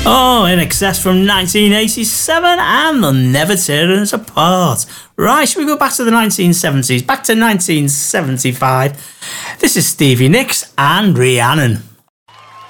Oh, In Excess from 1987 and They'll Never Tear Us Apart. Right, should we go back to the 1970s? Back to 1975. This is Stevie Nicks and Rhiannon.